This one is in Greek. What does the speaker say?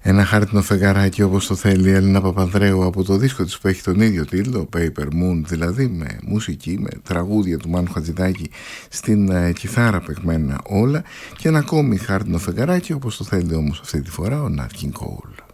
Ένα χάρτινο φεγγαράκι όπως το θέλει η Έλληνα Παπανδρέου από το δίσκο της που έχει τον ίδιο τίτλο, Paper Moon, δηλαδή με μουσική, με τραγούδια του Μάνου Χατζηδάκη στην κιθάρα παιγμένα όλα, και ένα ακόμη χάρτινο φεγγαράκι όπως το θέλει όμως αυτή τη φορά ο Nat King Cole.